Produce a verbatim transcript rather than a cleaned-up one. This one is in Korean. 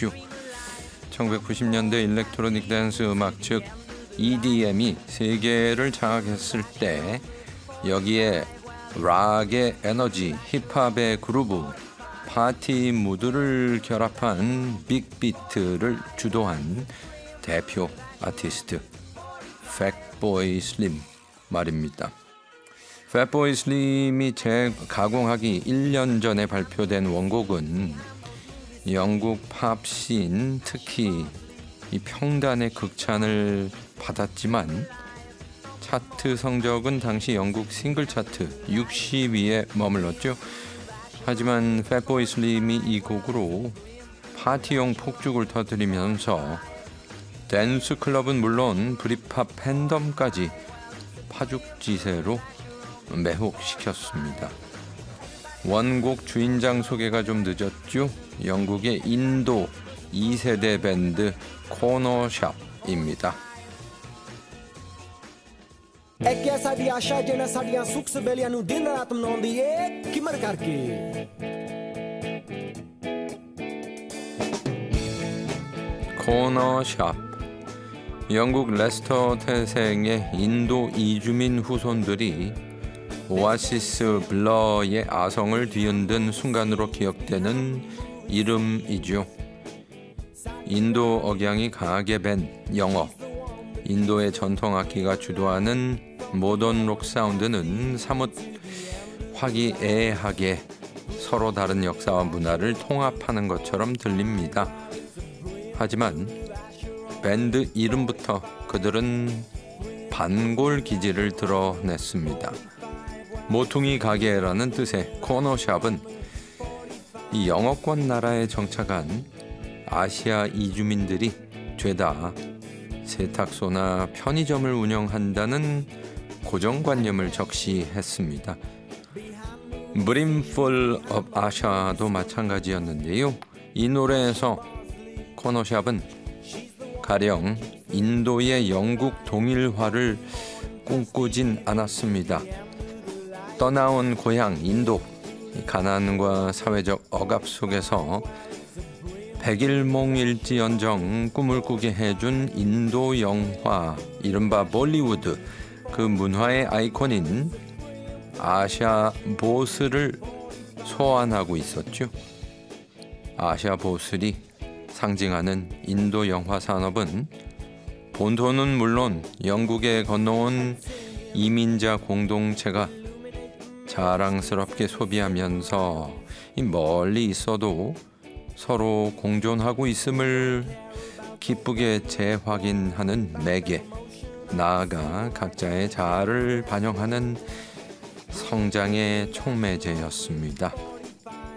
있죠. 천구백구십 년대 일렉트로닉 댄스 음악 즉 이디엠이 세계를 장악했을 때 여기에 락의 에너지, 힙합의 그루브, 파티 무드를 결합한 빅비트를 주도한 대표 아티스트 팻보이 슬림 말입니다. 팻보이 슬림이 재가공하기 일 년 전에 발표된 원곡은 영국 팝씬, 특히 이 평단의 극찬을 받았지만 차트 성적은 당시 영국 싱글 차트 육십 위에 머물렀죠. 하지만 팻보이 슬림이 이 곡으로 파티용 폭죽을 터뜨리면서 댄스 클럽은 물론 브릿팝 팬덤까지 파죽지세로 매혹시켰습니다. 원곡 주인장 소개가 좀 늦었죠. 영국의 인도 이 세대 밴드 코너샵입니다. É que essa de achar de nessa de suco sebelian no din raat mnondi e que marcar que 코너샵. 영국 레스터 태생의 인도 이주민 후손들이 오아시스 블러의 아성을 뒤흔든 순간으로 기억되는 이름이죠. 인도 억양이 강하게 밴 영어, 인도의 전통 악기가 주도하는 모던 록 사운드는 사뭇 화기애애하게 서로 다른 역사와 문화를 통합하는 것처럼 들립니다. 하지만 밴드 이름부터 그들은 반골 기질을 드러냈습니다. 모퉁이 가게라는 뜻의 코너샵은 이 영어권 나라에 정착한 아시아 이주민들이 죄다 세탁소나 편의점을 운영한다는 고정관념을 적시했습니다. Brimful of Asia도 마찬가지였는데요. 이 노래에서 코너샵은 가령 인도의 영국 동일화를 꿈꾸진 않았습니다. 떠나온 고향 인도, 가난과 사회적 억압 속에서 백일몽일지언정 꿈을 꾸게 해준 인도 영화, 이른바 볼리우드, 그 문화의 아이콘인 아샤 보슬을 소환하고 있었죠. 아샤 보슬이 상징하는 인도 영화 산업은 본토는 물론 영국에 건너온 이민자 공동체가 자랑스럽게 소비하면서 멀리 있어도 서로 공존하고 있음을 기쁘게 재확인하는 매개, 나아가 각자의 자아를 반영하는 성장의 촉매제였습니다.